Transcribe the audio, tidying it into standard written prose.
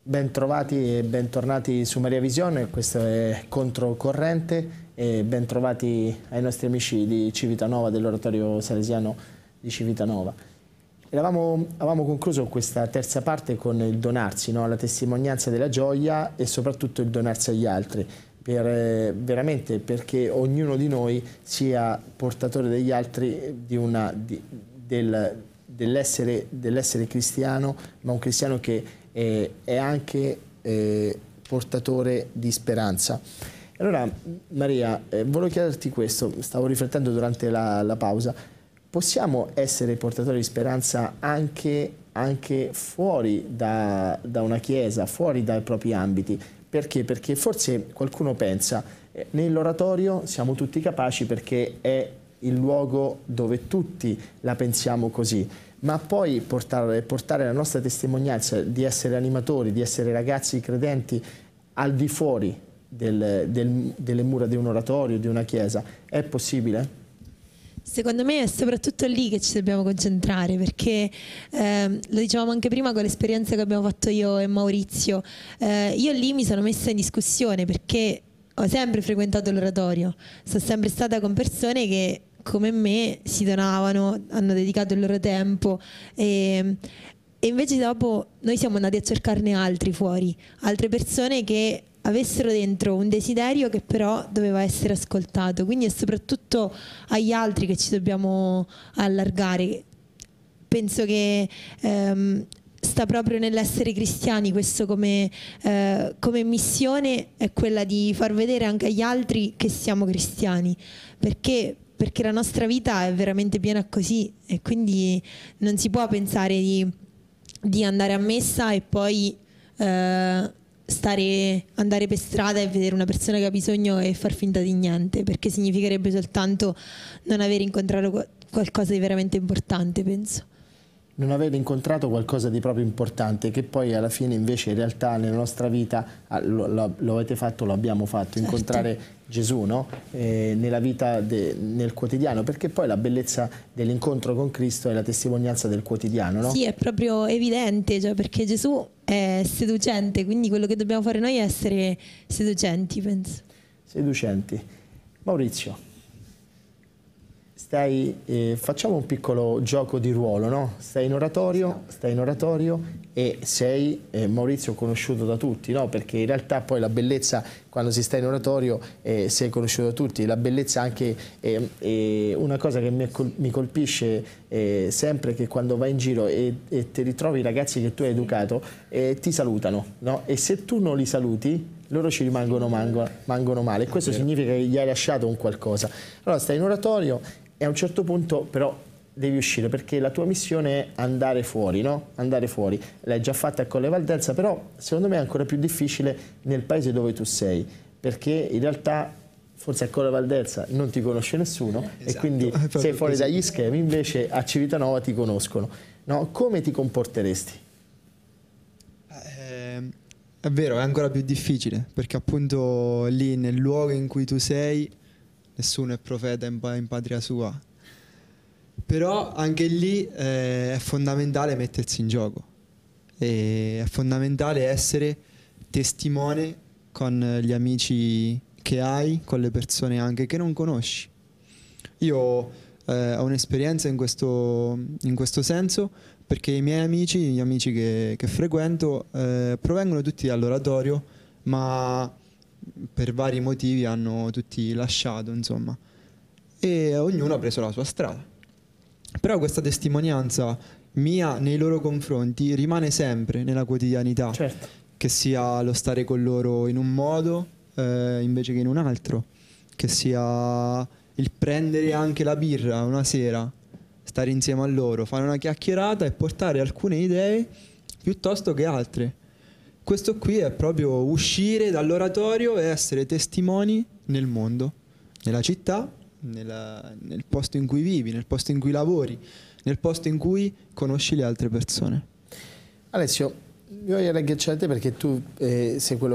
Bentrovati e bentornati su Maria Visione, questo è Controcorrente e bentrovati ai nostri amici di Civitanova, dell'Oratorio Salesiano di Civitanova. Avevamo concluso questa terza parte con il donarsi, no? La testimonianza della gioia e soprattutto il donarsi agli altri, veramente perché ognuno di noi sia portatore degli altri dell'essere cristiano, ma un cristiano che è anche portatore di speranza. Allora Maria, volevo chiederti questo, stavo riflettendo durante la pausa: possiamo essere portatori di speranza anche fuori da una chiesa, fuori dai propri ambiti? Perché? Perché forse qualcuno pensa nell'oratorio siamo tutti capaci perché è il luogo dove tutti la pensiamo così, ma poi portare la nostra testimonianza di essere animatori, di essere ragazzi credenti al di fuori delle mura di un oratorio, di una chiesa, è possibile? Secondo me è soprattutto lì che ci dobbiamo concentrare, perché lo dicevamo anche prima con l'esperienza che abbiamo fatto io e Maurizio. Io lì mi sono messa in discussione perché ho sempre frequentato l'oratorio, sono sempre stata con persone che come me si donavano, hanno dedicato il loro tempo e invece dopo noi siamo andati a cercarne altri fuori, altre persone che avessero dentro un desiderio che però doveva essere ascoltato. Quindi è soprattutto agli altri che ci dobbiamo allargare. Penso che sta proprio nell'essere cristiani, questo come missione è quella di far vedere anche agli altri che siamo cristiani, perché la nostra vita è veramente piena così e quindi non si può pensare di andare a messa e poi andare per strada e vedere una persona che ha bisogno e far finta di niente, perché significherebbe soltanto non aver incontrato qualcosa di veramente importante, penso. Non aver incontrato qualcosa di proprio importante, che poi alla fine invece in realtà nella nostra vita lo avete fatto, lo abbiamo fatto, certo. Incontrare Gesù, no? Nella vita, nel quotidiano, perché poi la bellezza dell'incontro con Cristo è la testimonianza del quotidiano, no? Sì, è proprio evidente, cioè, perché Gesù è seducente, quindi quello che dobbiamo fare noi è essere seducenti, penso. Seducenti. Maurizio, facciamo un piccolo gioco di ruolo, no? Stai in oratorio e sei Maurizio conosciuto da tutti, no? Perché in realtà poi la bellezza quando si sta in oratorio sei conosciuto da tutti, la bellezza anche una cosa che mi colpisce sempre, che quando vai in giro e ti ritrovi i ragazzi che tu hai educato ti salutano, no? E se tu non li saluti loro ci rimangono male, e questo significa che gli hai lasciato un qualcosa. Allora stai in oratorio e a un certo punto però devi uscire, perché la tua missione è andare fuori, no? Andare fuori. L'hai già fatta a Colle Valdelsa, però secondo me è ancora più difficile nel paese dove tu sei, perché in realtà forse a Colle Valdelsa non ti conosce nessuno, esatto. E quindi sei fuori dagli schemi, invece a Civitanova ti conoscono, no? Come ti comporteresti? È vero, è ancora più difficile, perché appunto lì nel luogo in cui tu sei nessuno è profeta in patria sua, però anche lì è fondamentale mettersi in gioco, e è fondamentale essere testimone con gli amici che hai, con le persone anche che non conosci. Io ho un'esperienza in questo senso, perché i miei amici, gli amici che frequento provengono tutti dall'oratorio, ma per vari motivi hanno tutti lasciato, insomma, e ognuno ha preso la sua strada. Però questa testimonianza mia nei loro confronti rimane sempre nella quotidianità, certo. Che sia lo stare con loro in un modo invece che in un altro, che sia il prendere anche la birra una sera, stare insieme a loro, fare una chiacchierata e portare alcune idee piuttosto che altre. Questo qui è proprio uscire dall'oratorio e essere testimoni nel mondo, nella città, nel posto in cui vivi, nel posto in cui lavori, nel posto in cui conosci le altre persone. Alessio, io voglio ragganciare te perché tu sei quello